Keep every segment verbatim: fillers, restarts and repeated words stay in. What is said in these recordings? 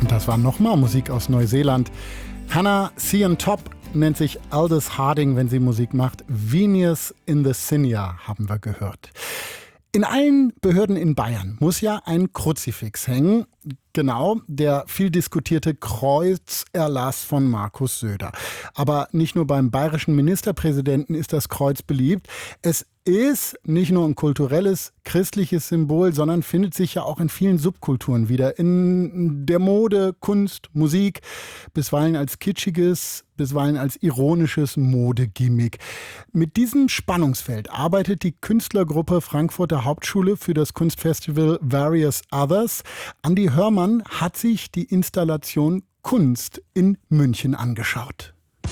Und das war nochmal Musik aus Neuseeland. Hannah Cian Top nennt sich Aldous Harding, wenn sie Musik macht. Venus in the Cinia haben wir gehört. In allen Behörden in Bayern muss ja ein Kruzifix hängen. Genau, der viel diskutierte Kreuzerlass von Markus Söder. Aber nicht nur beim bayerischen Ministerpräsidenten ist das Kreuz beliebt. Es ist nicht nur ein kulturelles, christliches Symbol, sondern findet sich ja auch in vielen Subkulturen wieder. In der Mode, Kunst, Musik, bisweilen als kitschiges, bisweilen als ironisches Modegimmick. Mit diesem Spannungsfeld arbeitet die Künstlergruppe Frankfurter Hauptschule für das Kunstfestival Various Others. Andi Hörmann hat sich die Installation Kunst in München angeschaut.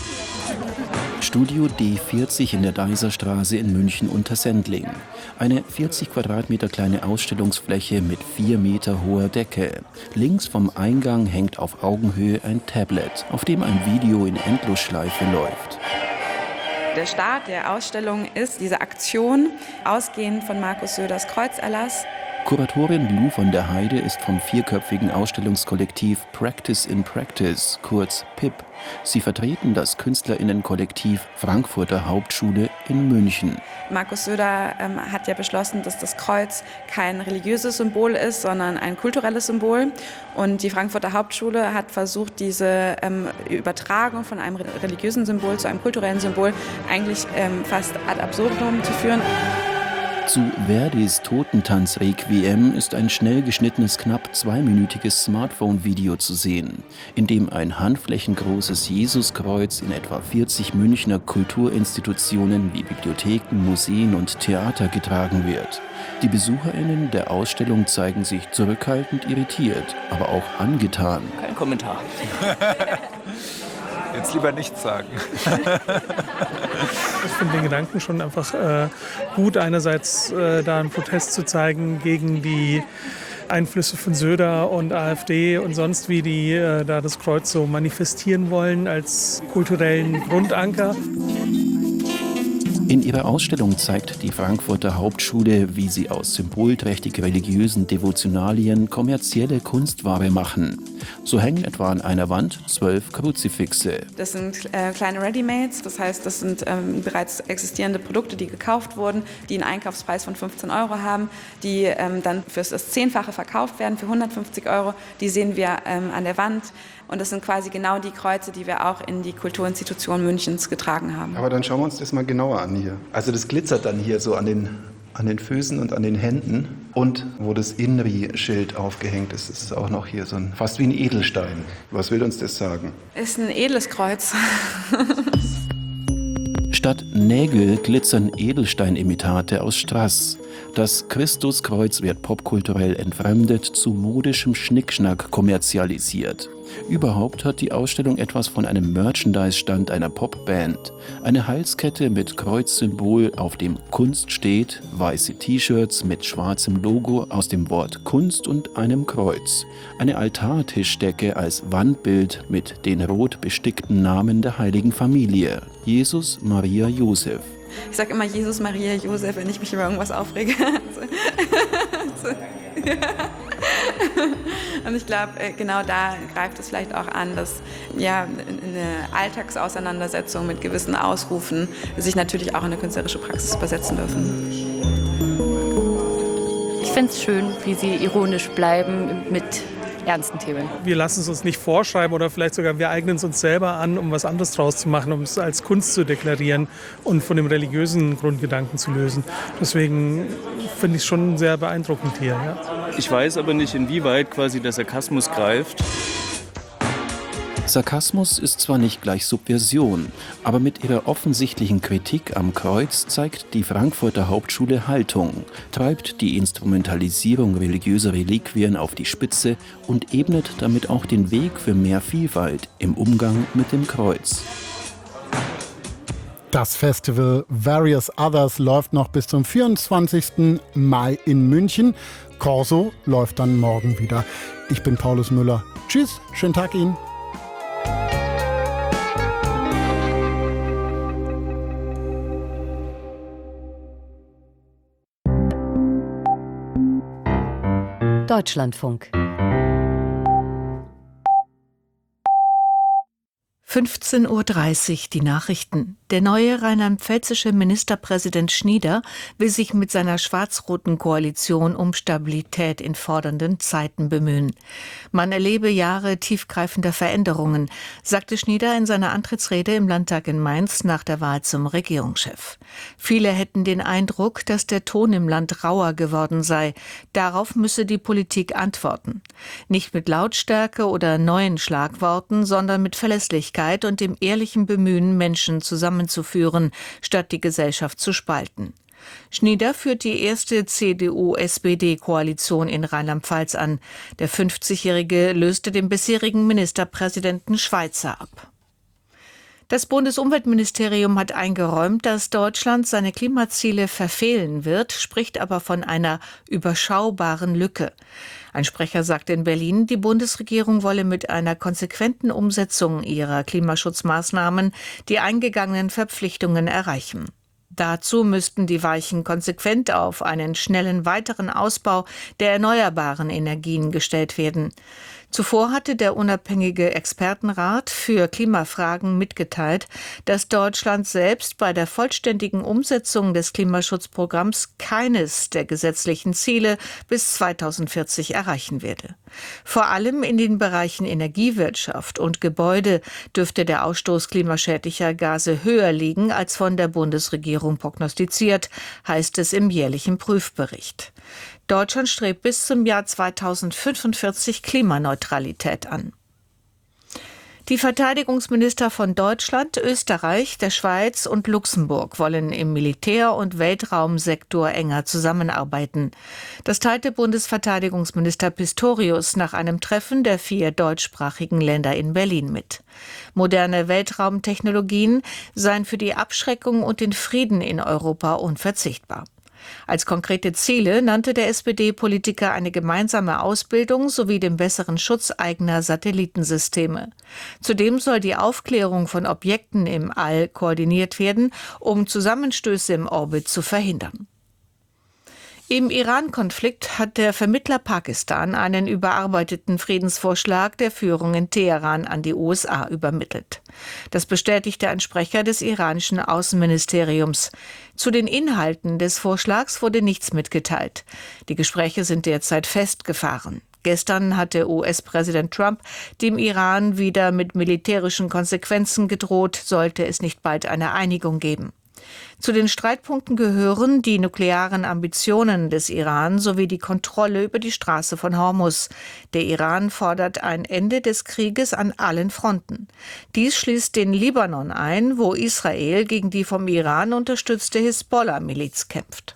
Studio D vierzig in der Deiserstraße in München unter Sendling. Eine vierzig Quadratmeter kleine Ausstellungsfläche mit vier Meter hoher Decke. Links vom Eingang hängt auf Augenhöhe ein Tablet, auf dem ein Video in Endlosschleife läuft. Der Start der Ausstellung ist diese Aktion, ausgehend von Markus Söders Kreuzerlass. Kuratorin Lou von der Heide ist vom vierköpfigen Ausstellungskollektiv Practice in Practice, kurz P I P. Sie vertreten das KünstlerInnenkollektiv Frankfurter Hauptschule in München. Markus Söder ähm, hat ja beschlossen, dass das Kreuz kein religiöses Symbol ist, sondern ein kulturelles Symbol. Und die Frankfurter Hauptschule hat versucht, diese ähm, Übertragung von einem religiösen Symbol zu einem kulturellen Symbol eigentlich ähm, fast ad absurdum zu führen. Zu Verdis Totentanz Requiem ist ein schnell geschnittenes, knapp zweiminütiges Smartphone-Video zu sehen, in dem ein handflächengroßes Jesuskreuz in etwa vierzig Münchner Kulturinstitutionen wie Bibliotheken, Museen und Theater getragen wird. Die BesucherInnen der Ausstellung zeigen sich zurückhaltend irritiert, aber auch angetan. Kein Kommentar. Jetzt lieber nichts sagen. Ich finde den Gedanken schon einfach äh, gut, einerseits äh, da einen Protest zu zeigen gegen die Einflüsse von Söder und AfD und sonst wie die äh, da das Kreuz so manifestieren wollen als kulturellen Grundanker. In ihrer Ausstellung zeigt die Frankfurter Hauptschule, wie sie aus symbolträchtig religiösen Devotionalien kommerzielle Kunstware machen. So hängen etwa an einer Wand zwölf Kruzifixe. Das sind äh, kleine Readymates, das heißt, das sind ähm, bereits existierende Produkte, die gekauft wurden, die einen Einkaufspreis von fünfzehn Euro haben, die ähm, dann für das Zehnfache verkauft werden, für hundertfünfzig Euro. Die sehen wir ähm, an der Wand. Und das sind quasi genau die Kreuze, die wir auch in die Kulturinstitution Münchens getragen haben. Aber dann schauen wir uns das mal genauer an hier. Also das glitzert dann hier so an den, an den Füßen und an den Händen. Und wo das Inri-Schild aufgehängt ist, ist es auch noch hier so ein, fast wie ein Edelstein. Was will uns das sagen? Ist ein edles Kreuz. Statt Nägel glitzern Edelsteinimitate aus Strass. Das Christuskreuz wird popkulturell entfremdet, zu modischem Schnickschnack kommerzialisiert. Überhaupt hat die Ausstellung etwas von einem Merchandise-Stand einer Popband. Eine Halskette mit Kreuzsymbol, auf dem Kunst steht, weiße T-Shirts mit schwarzem Logo aus dem Wort Kunst und einem Kreuz. Eine Altartischdecke als Wandbild mit den rot bestickten Namen der heiligen Familie: Jesus, Maria, Josef. Ich sage immer Jesus, Maria, Josef, wenn ich mich über irgendwas aufrege. Und ich glaube, genau da greift es vielleicht auch an, dass ja, eine Alltagsauseinandersetzung mit gewissen Ausrufen sich natürlich auch in eine künstlerische Praxis übersetzen dürfen. Ich finde es schön, wie sie ironisch bleiben mit ernsten Themen. Wir lassen es uns nicht vorschreiben oder vielleicht sogar wir eignen es uns selber an, um was anderes draus zu machen, um es als Kunst zu deklarieren und von dem religiösen Grundgedanken zu lösen. Deswegen finde ich es schon sehr beeindruckend hier. Ja. Ich weiß aber nicht, inwieweit quasi der Sarkasmus greift. Sarkasmus ist zwar nicht gleich Subversion, aber mit ihrer offensichtlichen Kritik am Kreuz zeigt die Frankfurter Hauptschule Haltung, treibt die Instrumentalisierung religiöser Reliquien auf die Spitze und ebnet damit auch den Weg für mehr Vielfalt im Umgang mit dem Kreuz. Das Festival Various Others läuft noch bis zum vierundzwanzigsten Mai in München. Corso läuft dann morgen wieder. Ich bin Paulus Müller. Tschüss, schönen Tag Ihnen. Deutschlandfunk. fünfzehn Uhr dreißig, die Nachrichten. Der neue rheinland-pfälzische Ministerpräsident Schnieder will sich mit seiner schwarz-roten Koalition um Stabilität in fordernden Zeiten bemühen. Man erlebe Jahre tiefgreifender Veränderungen, sagte Schnieder in seiner Antrittsrede im Landtag in Mainz nach der Wahl zum Regierungschef. Viele hätten den Eindruck, dass der Ton im Land rauer geworden sei. Darauf müsse die Politik antworten. Nicht mit Lautstärke oder neuen Schlagworten, sondern mit Verlässlichkeit und dem ehrlichen Bemühen, Menschen zusammenzuführen, statt die Gesellschaft zu spalten. Schnieder führt die erste C D U S P D-Koalition in Rheinland-Pfalz an. Der fünfzigjährige löste den bisherigen Ministerpräsidenten Schweizer ab. Das Bundesumweltministerium hat eingeräumt, dass Deutschland seine Klimaziele verfehlen wird, spricht aber von einer überschaubaren Lücke. Ein Sprecher sagte in Berlin, die Bundesregierung wolle mit einer konsequenten Umsetzung ihrer Klimaschutzmaßnahmen die eingegangenen Verpflichtungen erreichen. Dazu müssten die Weichen konsequent auf einen schnellen weiteren Ausbau der erneuerbaren Energien gestellt werden. Zuvor hatte der unabhängige Expertenrat für Klimafragen mitgeteilt, dass Deutschland selbst bei der vollständigen Umsetzung des Klimaschutzprogramms keines der gesetzlichen Ziele bis zweitausendvierzig erreichen werde. Vor allem in den Bereichen Energiewirtschaft und Gebäude dürfte der Ausstoß klimaschädlicher Gase höher liegen als von der Bundesregierung prognostiziert, heißt es im jährlichen Prüfbericht. Deutschland strebt bis zum Jahr zweitausendfünfundvierzig Klimaneutralität an. Die Verteidigungsminister von Deutschland, Österreich, der Schweiz und Luxemburg wollen im Militär- und Weltraumsektor enger zusammenarbeiten. Das teilte Bundesverteidigungsminister Pistorius nach einem Treffen der vier deutschsprachigen Länder in Berlin mit. Moderne Weltraumtechnologien seien für die Abschreckung und den Frieden in Europa unverzichtbar. Als konkrete Ziele nannte der S P D-Politiker eine gemeinsame Ausbildung sowie den besseren Schutz eigener Satellitensysteme. Zudem soll die Aufklärung von Objekten im All koordiniert werden, um Zusammenstöße im Orbit zu verhindern. Im Iran-Konflikt hat der Vermittler Pakistan einen überarbeiteten Friedensvorschlag der Führung in Teheran an die U S A übermittelt. Das bestätigte ein Sprecher des iranischen Außenministeriums. Zu den Inhalten des Vorschlags wurde nichts mitgeteilt. Die Gespräche sind derzeit festgefahren. Gestern hatte U S-Präsident Trump dem Iran wieder mit militärischen Konsequenzen gedroht, sollte es nicht bald eine Einigung geben. Zu den Streitpunkten gehören die nuklearen Ambitionen des Iran sowie die Kontrolle über die Straße von Hormuz. Der Iran fordert ein Ende des Krieges an allen Fronten. Dies schließt den Libanon ein, wo Israel gegen die vom Iran unterstützte Hisbollah-Miliz kämpft.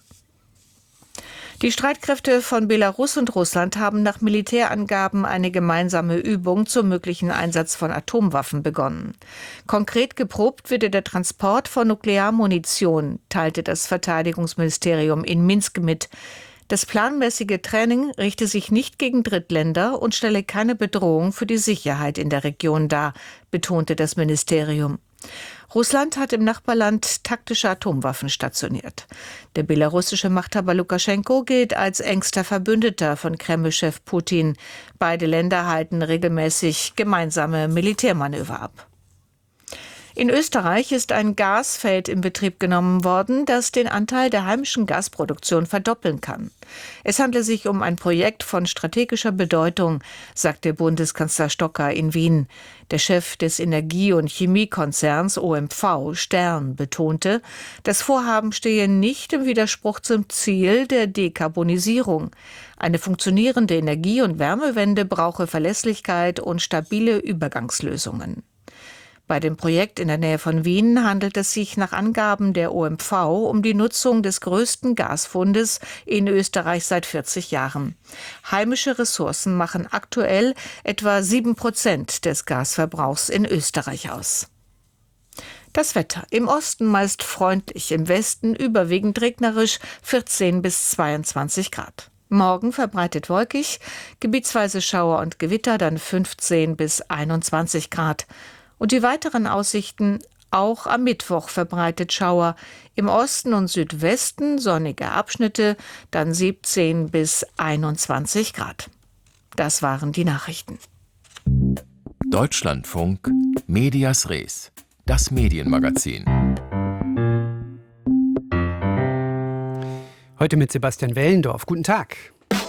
Die Streitkräfte von Belarus und Russland haben nach Militärangaben eine gemeinsame Übung zum möglichen Einsatz von Atomwaffen begonnen. Konkret geprobt wird der Transport von Nuklearmunition, teilte das Verteidigungsministerium in Minsk mit. Das planmäßige Training richte sich nicht gegen Drittländer und stelle keine Bedrohung für die Sicherheit in der Region dar, betonte das Ministerium. Russland hat im Nachbarland taktische Atomwaffen stationiert. Der belarussische Machthaber Lukaschenko gilt als engster Verbündeter von Kreml-Chef Putin. Beide Länder halten regelmäßig gemeinsame Militärmanöver ab. In Österreich ist ein Gasfeld in Betrieb genommen worden, das den Anteil der heimischen Gasproduktion verdoppeln kann. Es handelt sich um ein Projekt von strategischer Bedeutung, sagte Bundeskanzler Stocker in Wien. Der Chef des Energie- und Chemiekonzerns O M V, Stern, betonte, das Vorhaben stehe nicht im Widerspruch zum Ziel der Dekarbonisierung. Eine funktionierende Energie- und Wärmewende brauche Verlässlichkeit und stabile Übergangslösungen. Bei dem Projekt in der Nähe von Wien handelt es sich nach Angaben der O M V um die Nutzung des größten Gasfundes in Österreich seit vierzig Jahren. Heimische Ressourcen machen aktuell etwa sieben Prozent des Gasverbrauchs in Österreich aus. Das Wetter. Im Osten meist freundlich, im Westen überwiegend regnerisch, vierzehn bis zweiundzwanzig Grad. Morgen verbreitet wolkig, gebietsweise Schauer und Gewitter, dann fünfzehn bis einundzwanzig Grad. Und die weiteren Aussichten: auch am Mittwoch verbreitet Schauer, im Osten und Südwesten sonnige Abschnitte, dann siebzehn bis einundzwanzig Grad. Das waren die Nachrichten. Deutschlandfunk Medias Res, das Medienmagazin. Heute mit Sebastian Wellendorf. Guten Tag.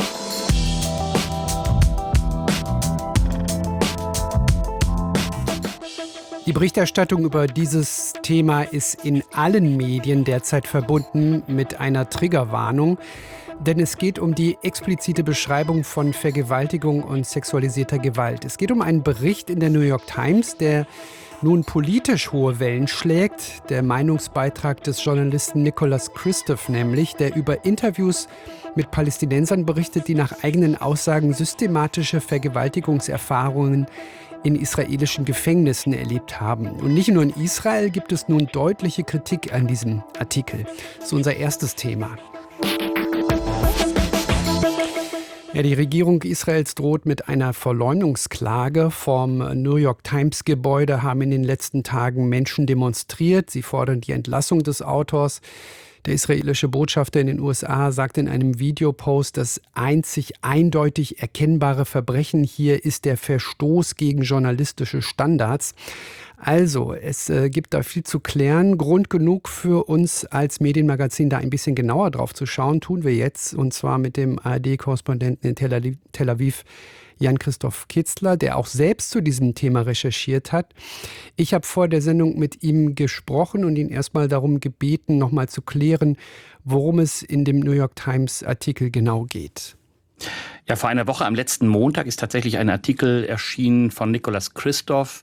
Die Berichterstattung über dieses Thema ist in allen Medien derzeit verbunden mit einer Triggerwarnung. Denn es geht um die explizite Beschreibung von Vergewaltigung und sexualisierter Gewalt. Es geht um einen Bericht in der New York Times, der nun politisch hohe Wellen schlägt. Der Meinungsbeitrag des Journalisten Nicholas Kristof nämlich, der über Interviews mit Palästinensern berichtet, die nach eigenen Aussagen systematische Vergewaltigungserfahrungen in israelischen Gefängnissen erlebt haben. Und nicht nur in Israel gibt es nun deutliche Kritik an diesem Artikel. Das ist unser erstes Thema. Ja, die Regierung Israels droht mit einer Verleumdungsklage. Vom New York Times Gebäude haben in den letzten Tagen Menschen demonstriert. Sie fordern die Entlassung des Autors. Der israelische Botschafter in den U S A sagt in einem Videopost, das einzig eindeutig erkennbare Verbrechen hier ist der Verstoß gegen journalistische Standards. Also, es äh, gibt da viel zu klären. Grund genug für uns als Medienmagazin, da ein bisschen genauer drauf zu schauen, tun wir jetzt. Und zwar mit dem A R D-Korrespondenten in Tel Aviv, Tel Aviv Jan-Christoph Kitzler, der auch selbst zu diesem Thema recherchiert hat. Ich habe vor der Sendung mit ihm gesprochen und ihn erstmal darum gebeten, nochmal zu klären, worum es in dem New York Times-Artikel genau geht. Ja, vor einer Woche am letzten Montag ist tatsächlich ein Artikel erschienen von Nicholas Kristof,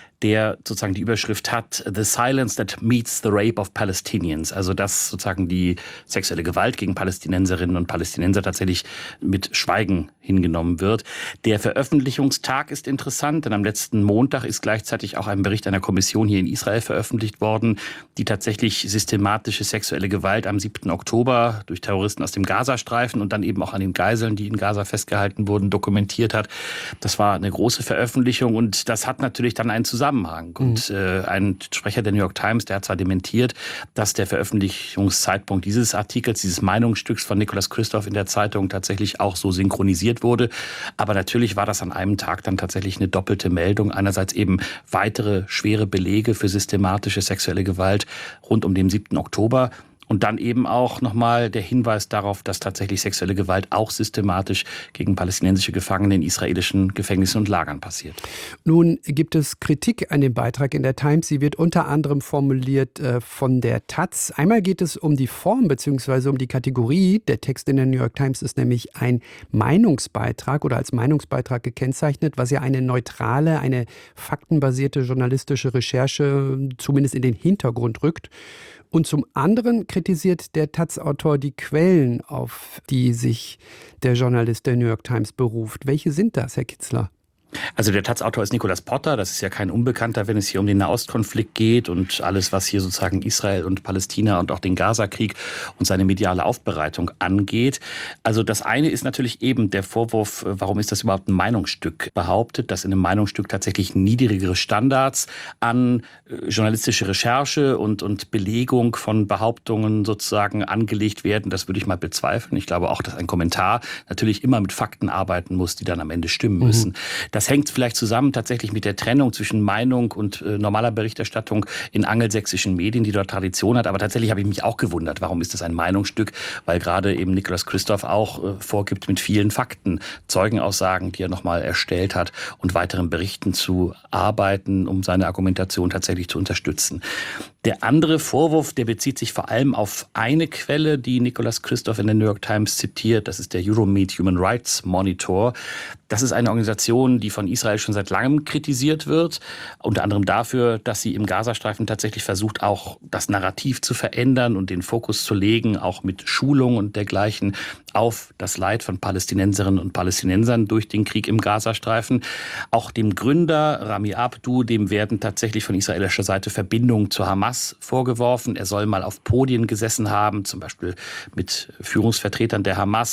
der sozusagen die Überschrift hat The Silence That Meets the Rape of Palestinians. Also dass sozusagen die sexuelle Gewalt gegen Palästinenserinnen und Palästinenser tatsächlich mit Schweigen hingenommen wird. Der Veröffentlichungstag ist interessant, denn am letzten Montag ist gleichzeitig auch ein Bericht einer Kommission hier in Israel veröffentlicht worden, die tatsächlich systematische sexuelle Gewalt am siebten Oktober durch Terroristen aus dem Gazastreifen und dann eben auch an den Geiseln, die in Gaza festgehalten wurden, dokumentiert hat. Das war eine große Veröffentlichung und das hat natürlich dann einen Zusammenhang. Und äh, ein Sprecher der New York Times, der hat zwar dementiert, dass der Veröffentlichungszeitpunkt dieses Artikels, dieses Meinungsstücks von Nicholas Kristof in der Zeitung tatsächlich auch so synchronisiert wurde. Aber natürlich war das an einem Tag dann tatsächlich eine doppelte Meldung. Einerseits eben weitere schwere Belege für systematische sexuelle Gewalt rund um den siebten Oktober. Und dann eben auch nochmal der Hinweis darauf, dass tatsächlich sexuelle Gewalt auch systematisch gegen palästinensische Gefangene in israelischen Gefängnissen und Lagern passiert. Nun gibt es Kritik an dem Beitrag in der Times. Sie wird unter anderem formuliert äh, von der Taz. Einmal geht es um die Form bzw. um die Kategorie. Der Text in der New York Times ist nämlich ein Meinungsbeitrag oder als Meinungsbeitrag gekennzeichnet, was ja eine neutrale, eine faktenbasierte journalistische Recherche zumindest in den Hintergrund rückt. Und zum anderen kritisiert der Taz-Autor die Quellen, auf die sich der Journalist der New York Times beruft. Welche sind das, Herr Kitzler? Also der Taz-Autor ist Nicholas Potter, das ist ja kein Unbekannter, wenn es hier um den Nahostkonflikt geht und alles, was hier sozusagen Israel und Palästina und auch den Gazakrieg und seine mediale Aufbereitung angeht. Also das eine ist natürlich eben der Vorwurf, warum ist das überhaupt ein Meinungsstück, behauptet, dass in einem Meinungsstück tatsächlich niedrigere Standards an journalistische Recherche und, und Belegung von Behauptungen sozusagen angelegt werden. Das würde ich mal bezweifeln. Ich glaube auch, dass ein Kommentar natürlich immer mit Fakten arbeiten muss, die dann am Ende stimmen müssen. Mhm. Das hängt vielleicht zusammen tatsächlich mit der Trennung zwischen Meinung und äh, normaler Berichterstattung in angelsächsischen Medien, die dort Tradition hat. Aber tatsächlich habe ich mich auch gewundert, warum ist das ein Meinungsstück? Weil gerade eben Nicholas Kristof auch äh, vorgibt, mit vielen Fakten, Zeugenaussagen, die er nochmal erstellt hat und weiteren Berichten zu arbeiten, um seine Argumentation tatsächlich zu unterstützen. Der andere Vorwurf, der bezieht sich vor allem auf eine Quelle, die Nicholas Kristof in der New York Times zitiert. Das ist der Euromed Human Rights Monitor. Das ist eine Organisation, die von Israel schon seit langem kritisiert wird. Unter anderem dafür, dass sie im Gazastreifen tatsächlich versucht, auch das Narrativ zu verändern und den Fokus zu legen, auch mit Schulung und dergleichen, auf das Leid von Palästinenserinnen und Palästinensern durch den Krieg im Gazastreifen. Auch dem Gründer Rami Abdu, dem werden tatsächlich von israelischer Seite Verbindungen zur Hamas vorgeworfen. Er soll mal auf Podien gesessen haben, zum Beispiel mit Führungsvertretern der Hamas.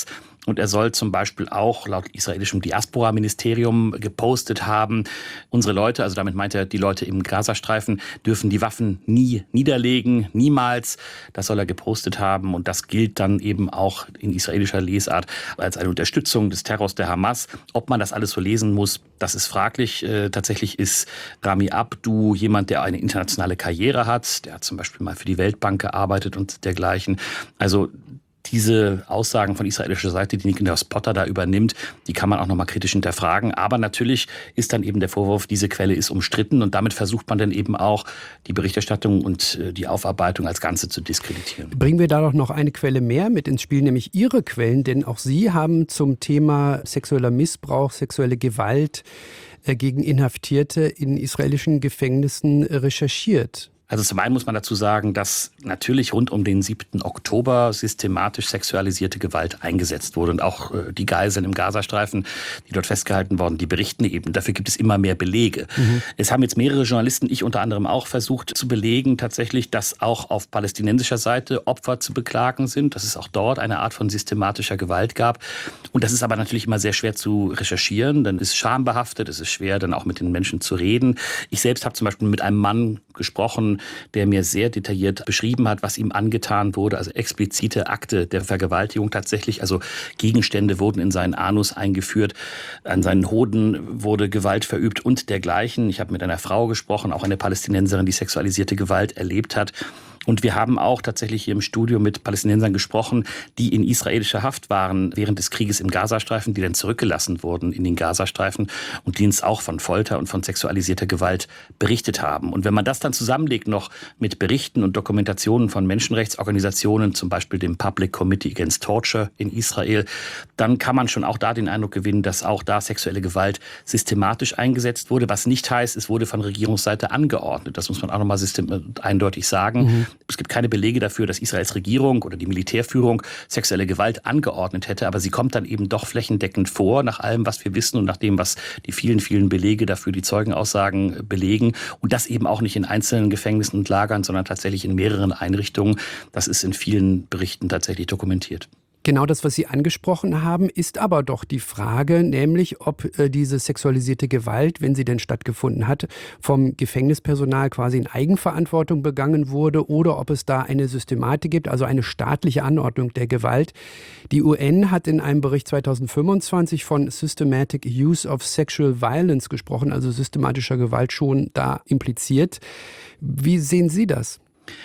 Und er soll zum Beispiel auch laut israelischem Diaspora-Ministerium gepostet haben, unsere Leute, also damit meint er die Leute im Gazastreifen, dürfen die Waffen nie niederlegen, niemals. Das soll er gepostet haben und das gilt dann eben auch in israelischer Lesart als eine Unterstützung des Terrors der Hamas. Ob man das alles so lesen muss, das ist fraglich. Äh, tatsächlich ist Rami Abdu jemand, der eine internationale Karriere hat. Der hat zum Beispiel mal für die Weltbank gearbeitet und dergleichen. Also diese Aussagen von israelischer Seite, die Nikolaus Potter da übernimmt, die kann man auch nochmal kritisch hinterfragen. Aber natürlich ist dann eben der Vorwurf, diese Quelle ist umstritten und damit versucht man dann eben auch, die Berichterstattung und die Aufarbeitung als Ganze zu diskreditieren. Bringen wir da doch noch eine Quelle mehr mit ins Spiel, nämlich Ihre Quellen, denn auch Sie haben zum Thema sexueller Missbrauch, sexuelle Gewalt gegen Inhaftierte in israelischen Gefängnissen recherchiert. Also zum einen muss man dazu sagen, dass natürlich rund um den siebten Oktober systematisch sexualisierte Gewalt eingesetzt wurde. Und auch die Geiseln im Gazastreifen, die dort festgehalten wurden, die berichten eben. Dafür gibt es immer mehr Belege. Mhm. Es haben jetzt mehrere Journalisten, ich unter anderem auch, versucht zu belegen tatsächlich, dass auch auf palästinensischer Seite Opfer zu beklagen sind, dass es auch dort eine Art von systematischer Gewalt gab. Und das ist aber natürlich immer sehr schwer zu recherchieren. Dann ist es schambehaftet, es ist schwer, dann auch mit den Menschen zu reden. Ich selbst habe zum Beispiel mit einem Mann gesprochen, der mir sehr detailliert beschrieben hat, was ihm angetan wurde, also explizite Akte der Vergewaltigung tatsächlich, also Gegenstände wurden in seinen Anus eingeführt, an seinen Hoden wurde Gewalt verübt und dergleichen. Ich habe mit einer Frau gesprochen, auch eine Palästinenserin, die sexualisierte Gewalt erlebt hat. Und wir haben auch tatsächlich hier im Studio mit Palästinensern gesprochen, die in israelischer Haft waren während des Krieges im Gazastreifen, die dann zurückgelassen wurden in den Gazastreifen und die uns auch von Folter und von sexualisierter Gewalt berichtet haben. Und wenn man das dann zusammenlegt noch mit Berichten und Dokumentationen von Menschenrechtsorganisationen, zum Beispiel dem Public Committee Against Torture in Israel, dann kann man schon auch da den Eindruck gewinnen, dass auch da sexuelle Gewalt systematisch eingesetzt wurde. Was nicht heißt, es wurde von Regierungsseite angeordnet. Das muss man auch nochmal eindeutig sagen. Mhm. Es gibt keine Belege dafür, dass Israels Regierung oder die Militärführung sexuelle Gewalt angeordnet hätte, aber sie kommt dann eben doch flächendeckend vor, nach allem, was wir wissen und nach dem, was die vielen, vielen Belege dafür, die Zeugenaussagen belegen. Und das eben auch nicht in einzelnen Gefängnissen und Lagern, sondern tatsächlich in mehreren Einrichtungen. Das ist in vielen Berichten tatsächlich dokumentiert. Genau das, was Sie angesprochen haben, ist aber doch die Frage, nämlich ob äh, diese sexualisierte Gewalt, wenn sie denn stattgefunden hat, vom Gefängnispersonal quasi in Eigenverantwortung begangen wurde oder ob es da eine Systematik gibt, also eine staatliche Anordnung der Gewalt. Die U N hat in einem Bericht zweitausendfünfundzwanzig von Systematic Use of Sexual Violence gesprochen, also systematischer Gewalt schon da impliziert. Wie sehen Sie das?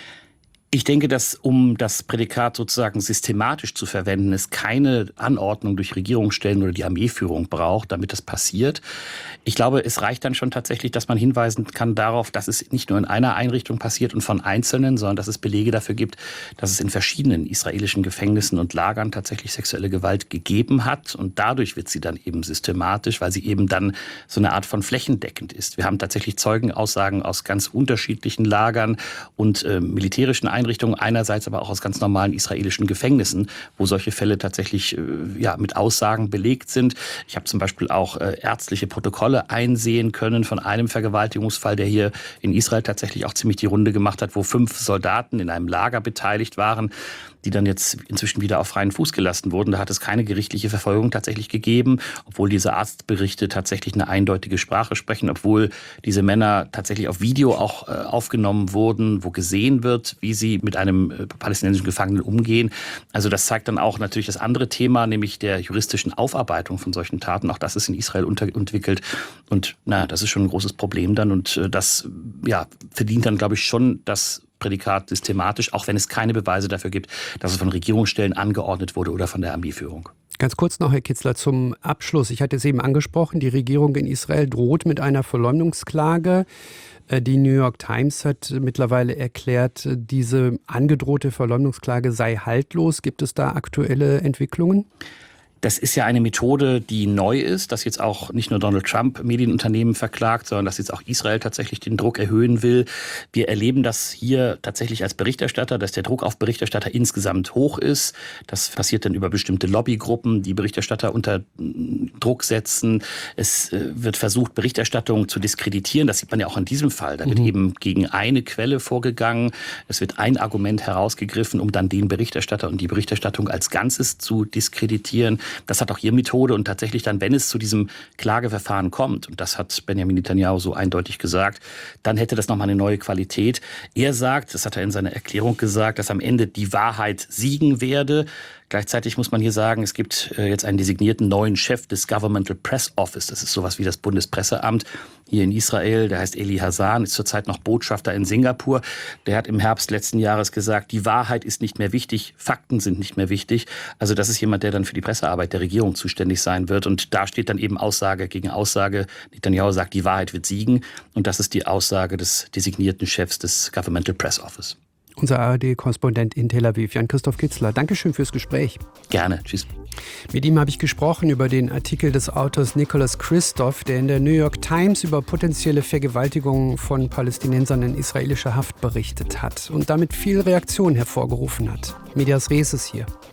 Ich denke, dass um das Prädikat sozusagen systematisch zu verwenden, es keine Anordnung durch Regierungsstellen oder die Armeeführung braucht, damit das passiert. Ich glaube, es reicht dann schon tatsächlich, dass man hinweisen kann darauf, dass es nicht nur in einer Einrichtung passiert und von Einzelnen, sondern dass es Belege dafür gibt, dass es in verschiedenen israelischen Gefängnissen und Lagern tatsächlich sexuelle Gewalt gegeben hat. Und dadurch wird sie dann eben systematisch, weil sie eben dann so eine Art von flächendeckend ist. Wir haben tatsächlich Zeugenaussagen aus ganz unterschiedlichen Lagern und äh, militärischen Einrichtungen, Einrichtungen, einerseits aber auch aus ganz normalen israelischen Gefängnissen, wo solche Fälle tatsächlich äh, ja, mit Aussagen belegt sind. Ich habe zum Beispiel auch äh, ärztliche Protokolle einsehen können von einem Vergewaltigungsfall, der hier in Israel tatsächlich auch ziemlich die Runde gemacht hat, wo fünf Soldaten in einem Lager beteiligt waren, die dann jetzt inzwischen wieder auf freien Fuß gelassen wurden. Da hat es keine gerichtliche Verfolgung tatsächlich gegeben, obwohl diese Arztberichte tatsächlich eine eindeutige Sprache sprechen, obwohl diese Männer tatsächlich auf Video auch äh, aufgenommen wurden, wo gesehen wird, wie sie mit einem äh, palästinensischen Gefangenen umgehen. Also das zeigt dann auch natürlich das andere Thema, nämlich der juristischen Aufarbeitung von solchen Taten. Auch das ist in Israel unterentwickelt. Und na, das ist schon ein großes Problem dann. Und äh, das ja, verdient dann, glaube ich, schon das Prädikat systematisch, auch wenn es keine Beweise dafür gibt, dass es von Regierungsstellen angeordnet wurde oder von der Armeeführung. Ganz kurz noch, Herr Kitzler, zum Abschluss. Ich hatte es eben angesprochen, die Regierung in Israel droht mit einer Verleumdungsklage. Die New York Times hat mittlerweile erklärt, diese angedrohte Verleumdungsklage sei haltlos. Gibt es da aktuelle Entwicklungen? Das ist ja eine Methode, die neu ist, dass jetzt auch nicht nur Donald Trump Medienunternehmen verklagt, sondern dass jetzt auch Israel tatsächlich den Druck erhöhen will. Wir erleben das hier tatsächlich als Berichterstatter, dass der Druck auf Berichterstatter insgesamt hoch ist. Das passiert dann über bestimmte Lobbygruppen, die Berichterstatter unter Druck setzen. Es wird versucht, Berichterstattung zu diskreditieren. Das sieht man ja auch in diesem Fall. Da wird mhm. eben gegen eine Quelle vorgegangen. Es wird ein Argument herausgegriffen, um dann den Berichterstatter und die Berichterstattung als Ganzes zu diskreditieren. Das hat auch hier Methode und tatsächlich dann, wenn es zu diesem Klageverfahren kommt, und das hat Benjamin Netanyahu so eindeutig gesagt, dann hätte das nochmal eine neue Qualität. Er sagt, das hat er in seiner Erklärung gesagt, dass am Ende die Wahrheit siegen werde. Gleichzeitig muss man hier sagen, es gibt jetzt einen designierten neuen Chef des Governmental Press Office. Das ist sowas wie das Bundespresseamt hier in Israel. Der heißt Eli Hasan, ist zurzeit noch Botschafter in Singapur. Der hat im Herbst letzten Jahres gesagt, die Wahrheit ist nicht mehr wichtig, Fakten sind nicht mehr wichtig. Also das ist jemand, der dann für die Pressearbeit der Regierung zuständig sein wird. Und da steht dann eben Aussage gegen Aussage. Netanyahu sagt, die Wahrheit wird siegen. Und das ist die Aussage des designierten Chefs des Governmental Press Office. Unser A R D-Korrespondent in Tel Aviv, Jan-Christoph Kitzler. Dankeschön fürs Gespräch. Gerne. Tschüss. Mit ihm habe ich gesprochen über den Artikel des Autors Nicholas Kristof, der in der New York Times über potenzielle Vergewaltigungen von Palästinensern in israelischer Haft berichtet hat und damit viel Reaktion hervorgerufen hat. Medias Res ist hier.